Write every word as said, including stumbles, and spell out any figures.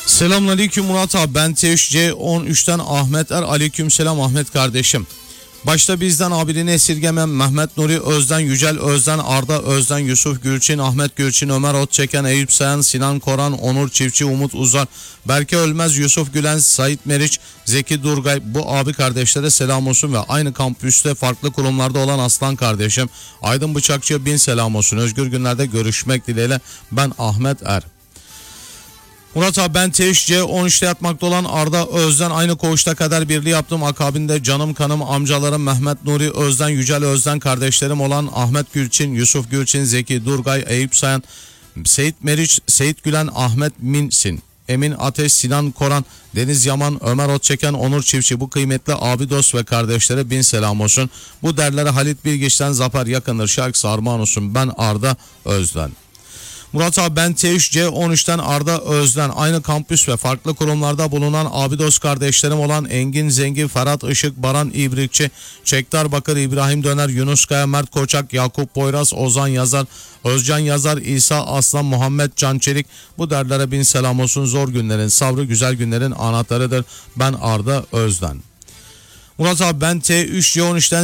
Selamünaleyküm Murat abi, ben T üç C on üçten Ahmet Er. Aleykümselam Ahmet kardeşim. Başta bizden abini esirgemem Mehmet Nuri Özden, Yücel Özden, Arda Özden, Yusuf Gülçin, Ahmet Gülçin, Ömer Otçeken, Eyüp Sayan, Sinan Koran, Onur Çiftçi, Umut Uzar, Berke Ölmez, Yusuf Gülen, Sait Meriç, Zeki Durgay, bu abi kardeşlere selam olsun ve aynı kampüste farklı kurumlarda olan Aslan kardeşim Aydın Bıçakçı'ya bin selam olsun. Özgür günlerde görüşmek dileğiyle, ben Ahmet Er. Murat abi, ben T üç C on üçte yatmakta olan Arda Özden, aynı koğuşta kader birliği yaptım. Akabinde canım kanım amcalarım Mehmet Nuri Özden, Yücel Özden, kardeşlerim olan Ahmet Gülçin, Yusuf Gülçin, Zeki Durgay, Eyüp Sayan, Seyit Meriç, Seyit Gülen, Ahmet Minsin, Emin Ateş, Sinan Koran, Deniz Yaman, Ömer Otçeken, Onur Çiftçi, bu kıymetli abi, dost ve kardeşlere bin selam olsun. Bu derlere Halit Bilgiç'ten Zafer Yakınır şarkısı armağan olsun. Ben Arda Özden. Murat abi, ben T üç C on üçten Arda Özden, aynı kampüs ve farklı kurumlarda bulunan abi dost kardeşlerim olan Engin Zengin, Ferhat Işık, Baran İbrikçi, Çektar Bakır, İbrahim Döner, Yunus Kaya, Mert Koçak, Yakup Boyraz, Ozan Yazar, Özcan Yazar, İsa Aslan, Muhammed Can Çelik, bu derlere bin selam olsun. Zor günlerin sabrı, güzel günlerin anahtarıdır. Ben Arda Özden. Murat abi, ben T üç C on üçten